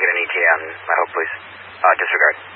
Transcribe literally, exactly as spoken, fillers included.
get an E T A on my hope, please. Uh, disregard.